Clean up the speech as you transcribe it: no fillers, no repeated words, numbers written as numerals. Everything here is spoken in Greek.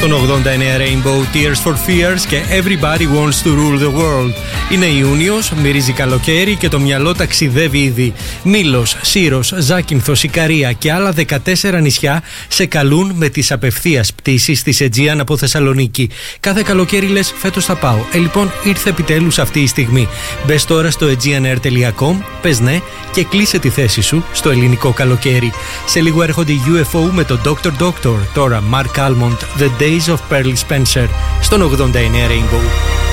Στον 89 Rainbow, Tears for Fears και Everybody Wants to Rule the World. Είναι Ιούνιος, μυρίζει καλοκαίρι και το μυαλό ταξιδεύει ήδη. Μήλος, Σύρος, Ζάκυνθος, Ικαρία και άλλα 14 νησιά σε καλούν με τις απευθείας πτήσεις της Aegean από Θεσσαλονίκη. Κάθε καλοκαίρι λες φέτος θα πάω. Λοιπόν, ήρθε επιτέλους αυτή η στιγμή. Μπες τώρα στο aegeanair.com, πες ναι και κλείσε τη θέση σου στο ελληνικό καλοκαίρι. Σε λίγο έρχονται οι UFO με τον Dr. Doctor. Τώρα Mark Almond, The Days of Pearl Spencer, στον 89 Rainbow.